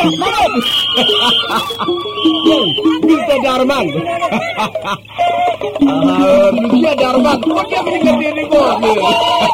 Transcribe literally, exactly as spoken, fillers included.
mister Darman. Ah, mister Darman, kok dia meninggal di mobil?